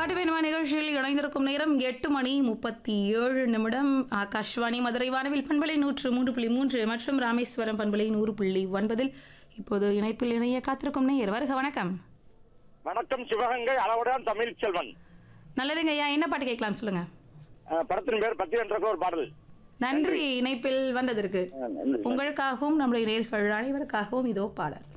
பாட்டு வேணுமா நிகழ்ச்சியில் இணைந்திருக்கும் நேரம் 8:37 ஆகாஷ்வாணி மதுரை வானவில் பண்பலை 103.3 மற்றும் ராமேஸ்வரம் பண்பலை 100.9. இப்போது இணைப்பில் இணைய காத்திருக்கும் நேயர் வருக. வணக்கம். வணக்கம் சிவகங்கை அளவுடன் தமிழ் செல்வன். நல்லதுங்க ஐயா, என்ன பாட்டு கேட்கலாம் சொல்லுங்க. படத்தின் பேர் பத்தி என்ற ஒரு பாடல். நன்றி இணைப்பில் வந்ததற்கு. உங்களுக்காகவும் நம்முடைய நேயர்கள் அனைவருக்காகவும் இதோ பாடல்.